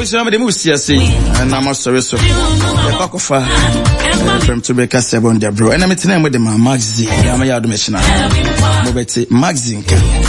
so am de mu sia sei na ma sorry so e kwakofa from to be cast on the bro and I'm telling you the magazine ya ma ya do me china mo beti magazine